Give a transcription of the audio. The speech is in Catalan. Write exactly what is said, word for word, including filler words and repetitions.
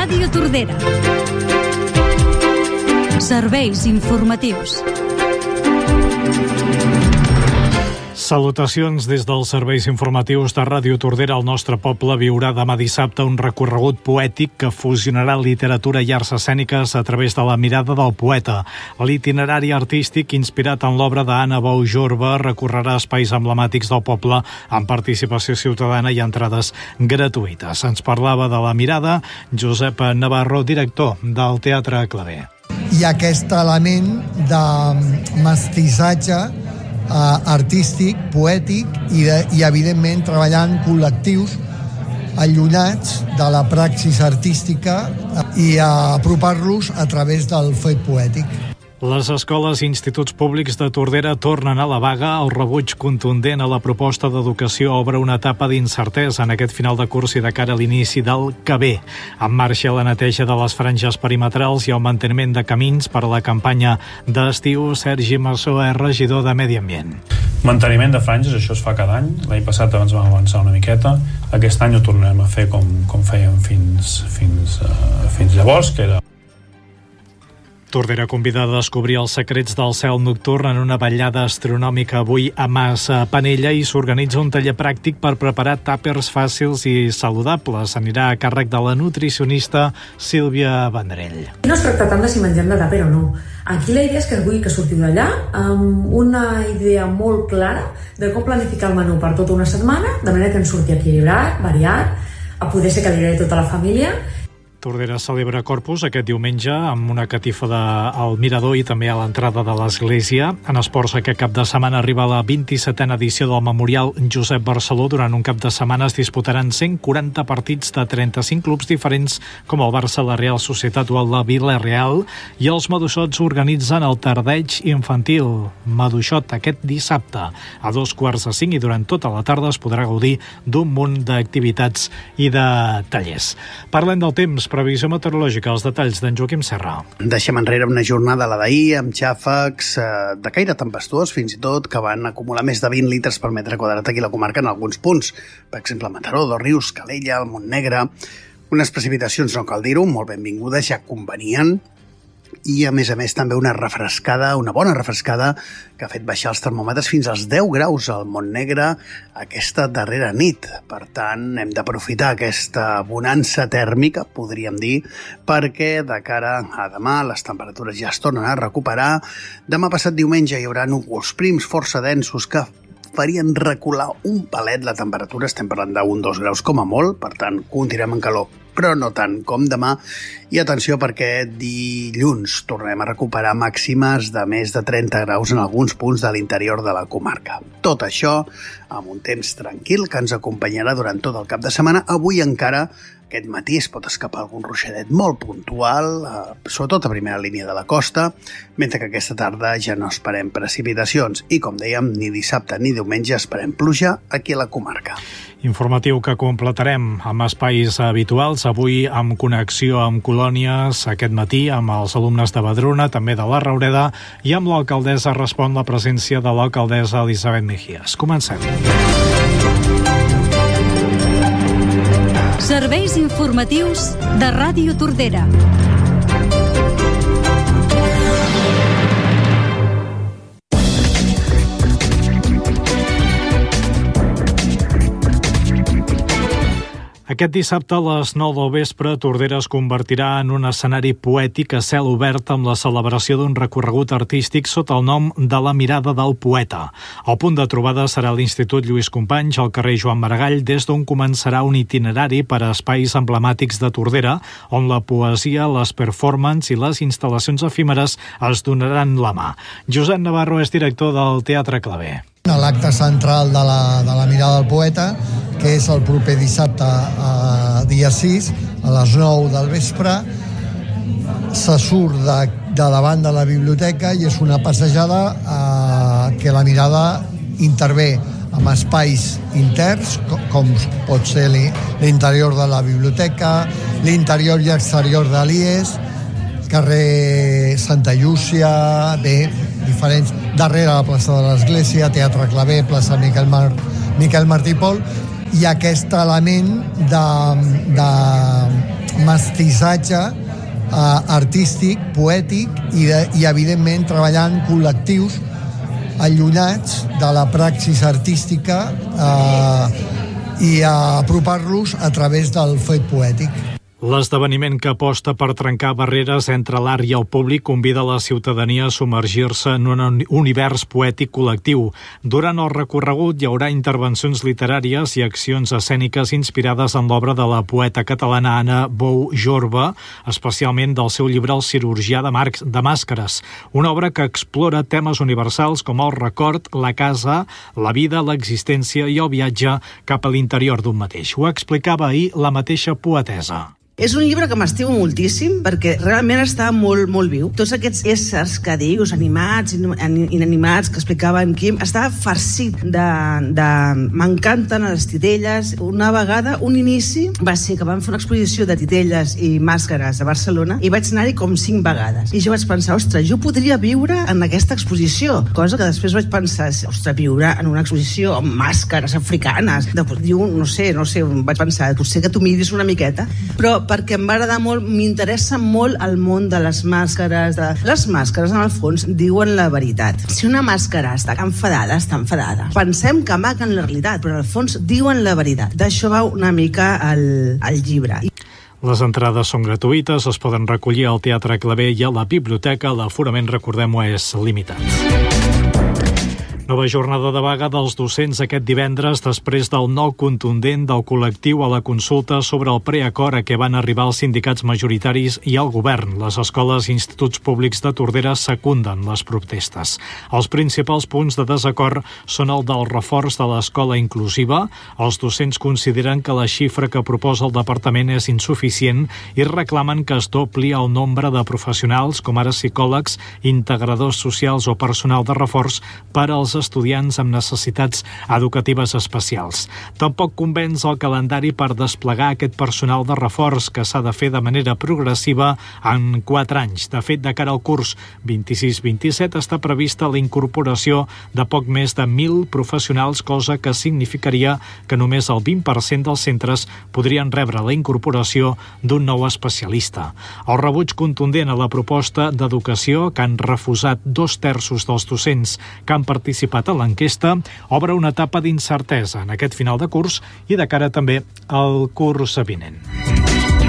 Ràdio Tordera. Serveis informatius. Salutacions des dels serveis informatius de Ràdio Tordera. El nostre poble viurà demà dissabte un recorregut poètic que fusionarà literatura i arts escèniques a través de la mirada del poeta. L'itinerari artístic, inspirat en l'obra d'Anna Bou Jorba, recorrerà espais emblemàtics del poble amb participació ciutadana i entrades gratuïtes. Ens parlava de la mirada Josep Navarro, director del Teatre Claver. Hi ha aquest element de mestissatge Uh, artístic, poètic i, de, i evidentment treballant col·lectius allunyats de la praxis artística uh, i uh, apropar-los a través del fet poètic. Les escoles i instituts públics de Tordera tornen a la vaga. El rebuig contundent a la proposta d'educació obre una etapa d'incertesa en aquest final de curs i de cara a l'inici del que ve. En marxa la neteja de les franges perimetrals i el manteniment de camins per a la campanya d'estiu. Sergi Massó és regidor de Medi Ambient. Manteniment de franges, això es fa cada any. L'any passat ens vam avançar una miqueta. Aquest any ho tornarem a fer com, com fèiem fins, fins, uh, fins llavors, que era Tordera convida a descobrir els secrets del cel nocturn en una ballada astronòmica avui a Mas Panella i s'organitza un taller pràctic per preparar tàpers fàcils i saludables. Anirà a càrrec de la nutricionista Sílvia Vendrell. No es tracta tant de si mengem de tàper o no. Aquí la idea és que vull que sortiu d'allà amb una idea molt clara de com planificar el menú per tota una setmana, de manera que ens surti equilibrat, variat, a poder ser que li agradi tota la família. Tordera celebra Corpus aquest diumenge amb una catifa de, al Mirador i també a l'entrada de l'església. En esports, aquest cap de setmana arriba la vint-i-setena edició del Memorial Josep Barceló. Durant un cap de setmana es disputaran cent quaranta partits de trenta-cinc clubs diferents, com el Barça, la Real Societat o el de Vila-real, i els maduixots organitzen el tardeig infantil Maduixot aquest dissabte a dos quarts de cinc i durant tota la tarda es podrà gaudir d'un munt d'activitats i de tallers. Parlem del temps. Previsió meteorològica, els detalls d'en Joaquim Serra. Deixem enrere una jornada, la d'ahir, amb xàfecs eh, de caire tempestuós, fins i tot, que van acumular més de vint litres per metre quadrat aquí a la comarca en alguns punts. Per exemple, Mataró, Dos Rius, Calella, el Montnegre. Unes precipitacions, no cal dir-ho, molt benvingudes, ja convenien. I, a més a més, també una refrescada, una bona refrescada, que ha fet baixar els termòmetres fins als deu graus al Montnegre aquesta darrera nit. Per tant, hem d'aprofitar aquesta bonança tèrmica, podríem dir, perquè de cara a demà les temperatures ja es tornen a recuperar. Demà passat diumenge hi haurà núvols prims força densos que farien recular un palet la temperatura, estem parlant d'un dos graus com a molt, per tant, continuem en calor, però no tant com demà. I atenció perquè dilluns tornem a recuperar màximes de més de trenta graus en alguns punts de l'interior de la comarca. Tot això amb un temps tranquil que ens acompanyarà durant tot el cap de setmana. Avui encara, aquest matí, es pot escapar algun ruixadet molt puntual, eh, sobretot a primera línia de la costa, mentre que aquesta tarda ja no esperem precipitacions i, com dèiem, ni dissabte ni diumenge esperem pluja aquí a la comarca. Informatiu que completarem amb espais habituals, avui amb connexió amb colònies, aquest matí amb els alumnes de Badruna, també de la Raureda, i amb l'alcaldessa respon la presència de l'alcaldessa Elisabet Mejías. Comencem. Serveis informatius de Ràdio Tordera. Aquest dissabte a les nou del vespre, Tordera es convertirà en un escenari poètic a cel obert amb la celebració d'un recorregut artístic sota el nom de la mirada del poeta. El punt de trobada serà l'Institut Lluís Companys, al carrer Joan Maragall, des d'on començarà un itinerari per a espais emblemàtics de Tordera, on la poesia, les performances i les instal·lacions efímeres es donaran la mà. Josep Navarro és director del Teatre Claver. L'acte central de la, de la mirada del poeta, que és el proper dissabte, a dia sis, a les nou del vespre, se surt de, de davant de la biblioteca i és una passejada eh, que la mirada intervé amb espais interns, com, com pot ser l'interior de la biblioteca, l'interior i exterior de l'I E S, carrer Santa Llúcia, bé, diferents, darrere la plaça de l'Església, Teatre Claver, plaça Miquel, Mar, Miquel Martí Pol, i aquest element de, de mestissatge eh, artístic, poètic i, de, i evidentment treballant col·lectius allunyats de la praxis artística eh, i apropar-los a través del fet poètic. L'esdeveniment que aposta per trencar barreres entre l'art i el públic convida la ciutadania a submergir-se en un univers poètic col·lectiu. Durant el recorregut hi haurà intervencions literàries i accions escèniques inspirades en l'obra de la poeta catalana Anna Bou Jorba, especialment del seu llibre El cirurgià de, Marcs, de màscares, una obra que explora temes universals com el record, la casa, la vida, l'existència i el viatge cap a l'interior d'un mateix. Ho explicava ahir la mateixa poetessa. És un llibre que m'estimo moltíssim perquè realment està molt, molt viu. Tots aquests éssers que dius, animats, inanimats, que explicava en Quim, estava farcit de... de... M'encanten les titelles. Una vegada, un inici va ser que vam fer una exposició de titelles i màscares a Barcelona i vaig anar-hi com cinc vegades. I jo vaig pensar, ostres, jo podria viure en aquesta exposició. Cosa que després vaig pensar, ostres, viure en una exposició amb màscares africanes. Diu, no sé, no sé, vaig pensar, potser que tu miris una miqueta, però perquè em va agradar molt, m'interessa molt el món de les màscares. De... Les màscares, en el fons, diuen la veritat. Si una màscara està enfadada, està enfadada. Pensem que amaguen la realitat, però al fons diuen la veritat. D'això va una mica el, el llibre. Les entrades són gratuïtes, es poden recollir al Teatre Clavé i a la biblioteca. L'aforament, recordem-ho, és limitat. Nova jornada de vaga dels docents aquest divendres després del nou contundent del col·lectiu a la consulta sobre el preacord a què van arribar els sindicats majoritaris i el govern. Les escoles i instituts públics de Tordera secunden les protestes. Els principals punts de desacord són el del reforç de l'escola inclusiva. Els docents consideren que la xifra que proposa el departament és insuficient i reclamen que es dobli el nombre de professionals, com ara psicòlegs, integradors socials o personal de reforç per als estudiants amb necessitats educatives especials. Tampoc convenç el calendari per desplegar aquest personal de reforç que s'ha de fer de manera progressiva en quatre anys. De fet, de cara al curs vint-i-sis vint-i-set està prevista la incorporació de poc més de mil professionals, cosa que significaria que només el vint per cent dels centres podrien rebre la incorporació d'un nou especialista. El rebuig contundent a la proposta d'educació, que han refusat dos terços dels docents que han participat a l'enquesta, obre una etapa d'incertesa en aquest final de curs i de cara també al curs vinent.